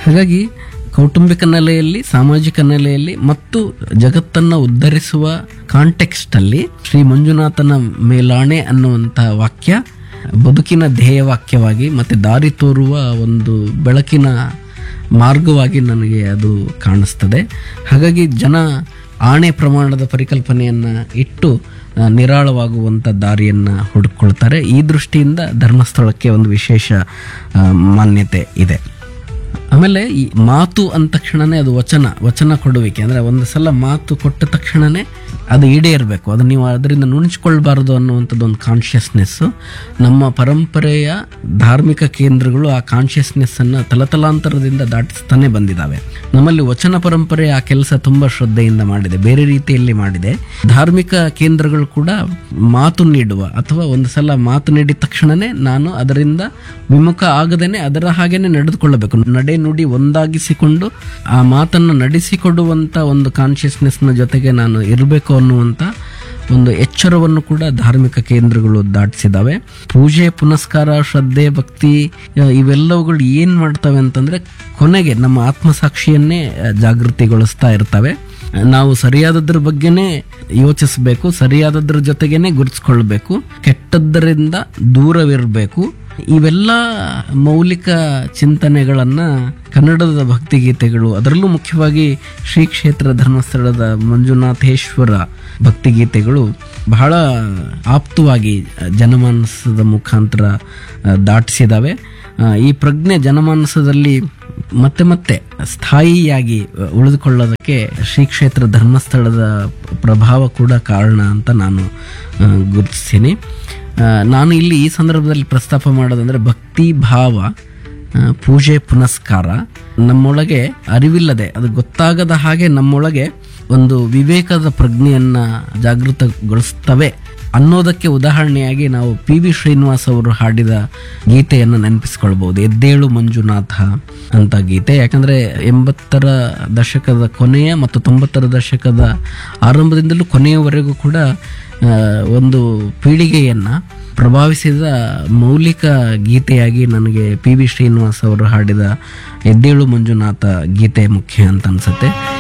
ಹಾಗಾಗಿ ಕೌಟುಂಬಿಕ ನೆಲೆಯಲ್ಲಿ, ಸಾಮಾಜಿಕ ನೆಲೆಯಲ್ಲಿ ಮತ್ತು ಜಗತ್ತನ್ನು ಉದ್ಧರಿಸುವ ಕಾಂಟೆಕ್ಸ್ಟ್ ಅಲ್ಲಿ ಶ್ರೀ ಮಂಜುನಾಥನ ಮೇಲಾಣೆ ಅನ್ನುವಂತಹ ವಾಕ್ಯ ಬದುಕಿನ ಧ್ಯೇಯವಾಕ್ಯವಾಗಿ ಮತ್ತೆ ದಾರಿ ತೋರುವ ಒಂದು ಬೆಳಕಿನ ಮಾರ್ಗವಾಗಿ ನನಗೆ ಅದು ಕಾಣಿಸ್ತದೆ. ಹಾಗಾಗಿ ಜನ ಆಣೆ ಪ್ರಮಾಣದ ಪರಿಕಲ್ಪನೆಯನ್ನು ಇಟ್ಟು ನಿರಾಳವಾಗುವಂಥ ದಾರಿಯನ್ನು ಹುಡುಕೊಳ್ತಾರೆ. ಈ ದೃಷ್ಟಿಯಿಂದ ಧರ್ಮಸ್ಥಳಕ್ಕೆ ಒಂದು ವಿಶೇಷ ಮಾನ್ಯತೆ ಇದೆ. ಆಮೇಲೆ ಈ ಮಾತು ಅಂದ ತಕ್ಷಣನೇ ಅದು ವಚನ ಕೊಡುವಿಕೆ, ಅಂದರೆ ಒಂದು ಸಲ ಮಾತು ಕೊಟ್ಟ ತಕ್ಷಣನೇ ಅದು ಈಡೇರಬೇಕು, ಅದು ನೀವು ಅದರಿಂದ ನುಣುಚಿಕೊಳ್ಬಾರ್ದು ಅನ್ನುವಂಥದ್ದು ಒಂದು ಕಾನ್ಷಿಯಸ್ನೆಸ್ಸು. ನಮ್ಮ ಪರಂಪರೆಯ ಧಾರ್ಮಿಕ ಕೇಂದ್ರಗಳು ಆ ಕಾನ್ಷಿಯಸ್ನೆಸ್ಸನ್ನು ತಲತಲಾಂತರದಿಂದ ದಾಟಿಸ್ತಾನೆ ಬಂದಿದ್ದಾವೆ. ನಮ್ಮಲ್ಲಿ ವಚನ ಪರಂಪರೆ ಆ ಕೆಲಸ ತುಂಬ ಶ್ರದ್ಧೆಯಿಂದ ಮಾಡಿದೆ, ಬೇರೆ ರೀತಿಯಲ್ಲಿ ಮಾಡಿದೆ. ಧಾರ್ಮಿಕ ಕೇಂದ್ರಗಳು ಕೂಡ ಮಾತು ನೀಡುವ ಅಥವಾ ಒಂದು ಸಲ ಮಾತು ನೀಡಿದ ತಕ್ಷಣನೇ ನಾನು ಅದರಿಂದ ವಿಮುಖ ಆಗದೇನೆ ಅದರ ಹಾಗೇನೆ ನಡೆದುಕೊಳ್ಳಬೇಕು, ನಡೆ ನುಡಿ ಒಂದಾಗಿಸಿಕೊಂಡು ಆ ಮಾತನ್ನು ನಡೆಸಿಕೊಡುವಂಥ ಒಂದು ಕಾನ್ಷಿಯಸ್ನೆಸ್ನ ಜೊತೆಗೆ ನಾನು ಇರಬೇಕು ಅನ್ನುವಂಥ ಒಂದು ಎಚ್ಚರವನ್ನು ಕೂಡ ಧಾರ್ಮಿಕ ಕೇಂದ್ರಗಳು ದಾಟಿಸಿದಾವೆ. ಪೂಜೆ, ಪುನಸ್ಕಾರ, ಶ್ರದ್ಧೆ, ಭಕ್ತಿ ಇವೆಲ್ಲವುಗಳು ಏನು ಮಾಡ್ತವೆ ಅಂತಂದರೆ ಕೊನೆಗೆ ನಮ್ಮ ಆತ್ಮಸಾಕ್ಷಿಯನ್ನೇ ಜಾಗೃತಿಗೊಳಿಸ್ತಾ ಇರ್ತವೆ. ನಾವು ಸರಿಯಾದದ್ರ ಬಗ್ಗೆನೇ ಯೋಚಿಸಬೇಕು, ಸರಿಯಾದದ್ರ ಜೊತೆಗೇನೆ ಗುರುತಿಸ್ಕೊಳ್ಬೇಕು, ಕೆಟ್ಟದ್ದರಿಂದ ದೂರವಿರಬೇಕು. ಇವೆಲ್ಲ ಮೌಲಿಕ ಚಿಂತನೆಗಳನ್ನು ಕನ್ನಡದ ಭಕ್ತಿಗೀತೆಗಳು, ಅದರಲ್ಲೂ ಮುಖ್ಯವಾಗಿ ಶ್ರೀ ಕ್ಷೇತ್ರ ಧರ್ಮಸ್ಥಳದ ಮಂಜುನಾಥೇಶ್ವರ ಭಕ್ತಿಗೀತೆಗಳು ಬಹಳ ಆಪ್ತವಾಗಿ ಜನಮಾನಸದ ಮುಖಾಂತರ ದಾಟಿಸಿದಾವೆ. ಈ ಪ್ರಜ್ಞೆ ಜನಮಾನಸದಲ್ಲಿ ಮತ್ತೆ ಮತ್ತೆ ಸ್ಥಾಯಿಯಾಗಿ ಉಳಿದುಕೊಳ್ಳೋದಕ್ಕೆ ಶ್ರೀ ಕ್ಷೇತ್ರ ಧರ್ಮಸ್ಥಳದ ಪ್ರಭಾವ ಕೂಡ ಕಾರಣ ಅಂತ ನಾನು ಗುರುತಿಸ್ತೀನಿ. ನಾನು ಇಲ್ಲಿ ಈ ಸಂದರ್ಭದಲ್ಲಿ ಪ್ರಸ್ತಾಪ ಮಾಡೋದಂದರೆ ಭಕ್ತಿ ಭಾವ, ಪೂಜೆ, ಪುನಸ್ಕಾರ ನಮ್ಮೊಳಗೆ ಅರಿವಿಲ್ಲದೆ, ಅದು ಗೊತ್ತಾಗದ ಹಾಗೆ ನಮ್ಮೊಳಗೆ ಒಂದು ವಿವೇಕದ ಪ್ರಜ್ಞೆಯನ್ನು ಜಾಗೃತಗೊಳಿಸ್ತವೆ ಅನ್ನೋದಕ್ಕೆ ಉದಾಹರಣೆಯಾಗಿ ನಾವು ಪಿ ವಿ ಶ್ರೀನಿವಾಸ್ ಅವರು ಹಾಡಿದ ಗೀತೆಯನ್ನು ನೆನಪಿಸ್ಕೊಳ್ಬಹುದು, ಎದ್ದೇಳು ಮಂಜುನಾಥ ಅಂತ ಗೀತೆ. ಯಾಕಂದರೆ 80ರ ದಶಕದ ಕೊನೆಯ ಮತ್ತು 90ರ ದಶಕದ ಆರಂಭದಿಂದಲೂ ಕೊನೆಯವರೆಗೂ ಕೂಡ ಒಂದು ಪೀಳಿಗೆಯನ್ನು ಪ್ರಭಾವಿಸಿದ ಮೌಲಿಕ ಗೀತೆಯಾಗಿ ನನಗೆ ಪಿ ವಿ ಶ್ರೀನಿವಾಸ್ ಅವರು ಹಾಡಿದ ಎದ್ದೇಳು ಮಂಜುನಾಥ ಗೀತೆ ಮುಖ್ಯ ಅಂತ ಅನಿಸುತ್ತೆ.